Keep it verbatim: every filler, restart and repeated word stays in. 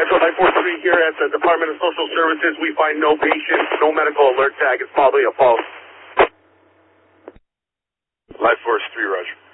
Metro nine four three here at the Department of Social Services. We find no patient, no medical alert tag. It's probably a false. Life Force three, Roger.